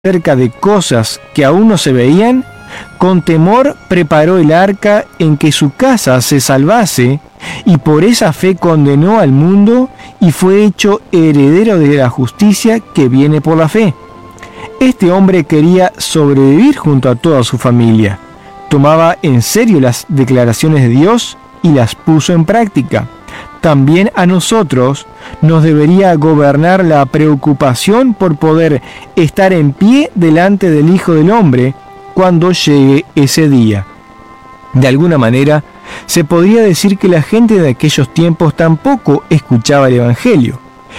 acerca de cosas que aún no se veían, con temor preparó el arca en que su casa se salvase, y por esa fe condenó al mundo y fue hecho heredero de la justicia que viene por la fe. Este hombre quería sobrevivir junto a toda su familia. Tomaba en serio las declaraciones de Dios y las puso en práctica. También a nosotros nos debería gobernar la preocupación por poder estar en pie delante del Hijo del Hombre cuando llegue ese día. De alguna manera, se podría decir que la gente de aquellos tiempos tampoco escuchaba el Evangelio.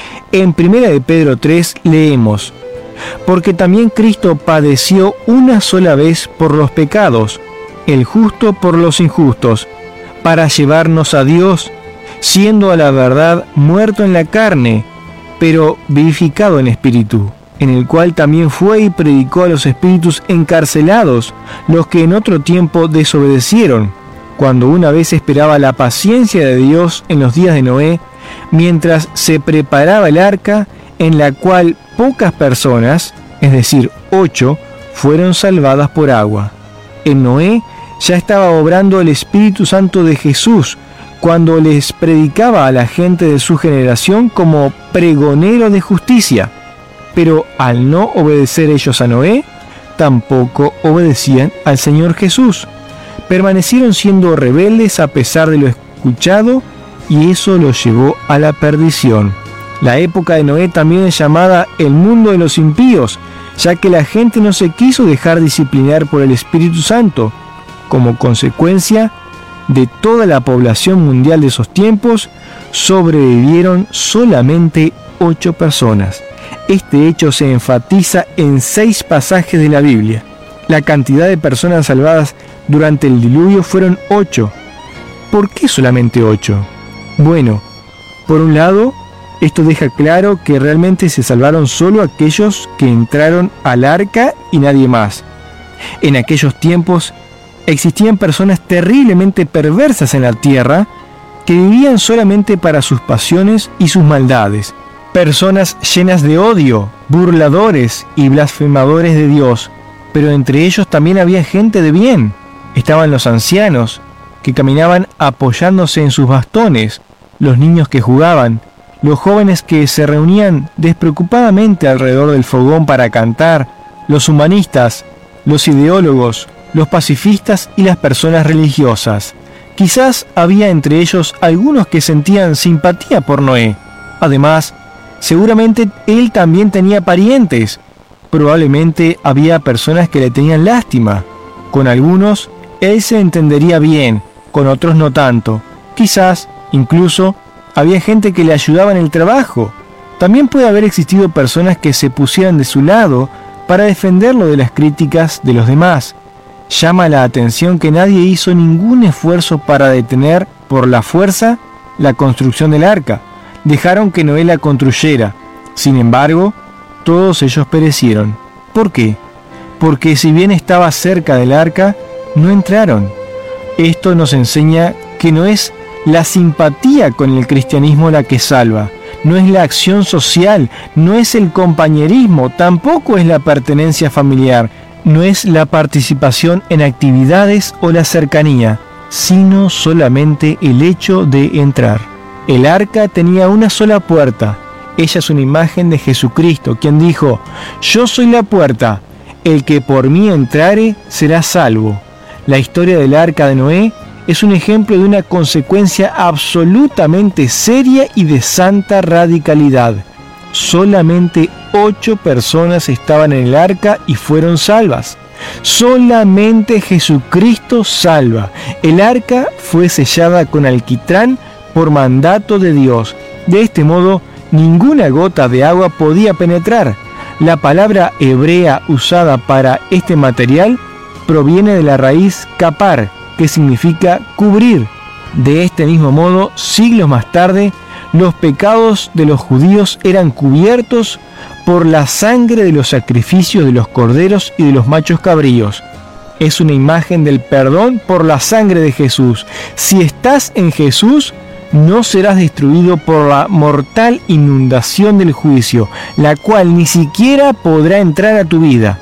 En 1 de Pedro 3 leemos: porque también Cristo padeció una sola vez por los pecados, el justo por los injustos, para llevarnos a Dios, siendo a la verdad muerto en la carne, pero vivificado en espíritu, en el cual también fue y predicó a los espíritus encarcelados, los que en otro tiempo desobedecieron, cuando una vez esperaba la paciencia de Dios en los días de Noé, mientras se preparaba el arca, en la cual pocas personas, es decir, 8, fueron salvadas por agua. En Noé ya estaba obrando el Espíritu Santo de Jesús, cuando les predicaba a la gente de su generación como pregonero de justicia. Pero al no obedecer ellos a Noé, tampoco obedecían al Señor Jesús. Permanecieron siendo rebeldes a pesar de lo escuchado, y eso los llevó a la perdición. La época de Noé también es llamada el mundo de los impíos, ya que la gente no se quiso dejar disciplinar por el Espíritu Santo. Como consecuencia de toda la población mundial de esos tiempos, sobrevivieron solamente 8 personas. Este hecho se enfatiza en 6 pasajes de la Biblia. La cantidad de personas salvadas durante el diluvio fueron 8. ¿Por qué solamente 8? Bueno, por un lado, esto deja claro que realmente se salvaron solo aquellos que entraron al arca y nadie más. En aquellos tiempos existían personas terriblemente perversas en la tierra que vivían solamente para sus pasiones y sus maldades. Personas llenas de odio, burladores y blasfemadores de Dios. Pero entre ellos también había gente de bien. Estaban los ancianos, que caminaban apoyándose en sus bastones, los niños que jugaban, los jóvenes que se reunían despreocupadamente alrededor del fogón para cantar, los humanistas, los ideólogos, los pacifistas y las personas religiosas. Quizás había entre ellos algunos que sentían simpatía por Noé. Además, seguramente él también tenía parientes. Probablemente había personas que le tenían lástima. Con algunos, él se entendería bien, con otros no tanto. Quizás, incluso, había gente que le ayudaba en el trabajo. También puede haber existido personas que se pusieran de su lado para defenderlo de las críticas de los demás. Llama la atención que nadie hizo ningún esfuerzo para detener por la fuerza la construcción del arca. Dejaron que Noé la construyera. Sin embargo, todos ellos perecieron. ¿Por qué? Porque si bien estaba cerca del arca, no entraron. Esto nos enseña que no es la simpatía con el cristianismo la que salva, no es la acción social, no es el compañerismo, tampoco es la pertenencia familiar, no es la participación en actividades o la cercanía, sino solamente el hecho de entrar. El arca tenía una sola puerta. Ella es una imagen de Jesucristo, quien dijo: yo soy la puerta, el que por mí entrare será salvo. La historia del arca de Noé es un ejemplo de una consecuencia absolutamente seria y de santa radicalidad. Solamente 8 personas estaban en el arca y fueron salvas. Solamente Jesucristo salva. El arca fue sellada con alquitrán por mandato de Dios. De este modo, ninguna gota de agua podía penetrar. La palabra hebrea usada para este material proviene de la raíz kapar, que significa cubrir. De este mismo modo, siglos más tarde, los pecados de los judíos eran cubiertos por la sangre de los sacrificios de los corderos y de los machos cabríos. Es una imagen del perdón por la sangre de Jesús. Si estás en Jesús, no serás destruido por la mortal inundación del juicio, la cual ni siquiera podrá entrar a tu vida.